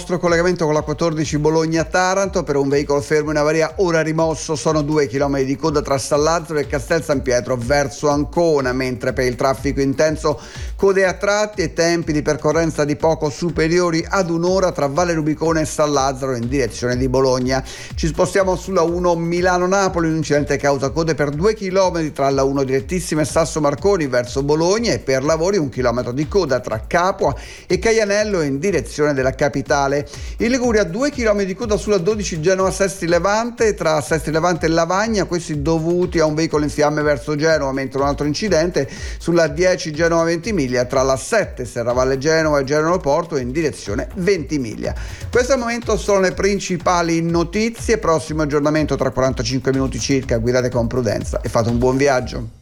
nostro collegamento con la 14 Bologna-Taranto. Per un veicolo fermo in avaria ora rimosso sono 2 chilometri di coda tra Sallazzaro e Castel San Pietro verso Ancona, mentre per il traffico intenso code a tratti e tempi di percorrenza di poco superiori ad un'ora tra Valle Rubicone e Sallazzaro in direzione di Bologna. Ci spostiamo sulla 1 Milano-Napoli, un incidente causa code per 2 chilometri tra la 1 direttissima e Sasso Marconi verso Bologna e per lavori 1 chilometro di coda tra Capua e Caianello in direzione della capitale. In Liguria 2 chilometri di coda sulla 12 Genova-Sesti Levante tra Sesti Levante e Lavagna, questi dovuti a un veicolo in fiamme verso Genova, mentre un altro incidente sulla 10 Genova-Ventimiglia tra la 7 Serravalle Genova e Genova Porto in direzione Ventimiglia. Questo al momento sono le principali notizie. Prossimo aggiornamento tra 45 minuti circa. Guidate con prudenza e fate un buon viaggio.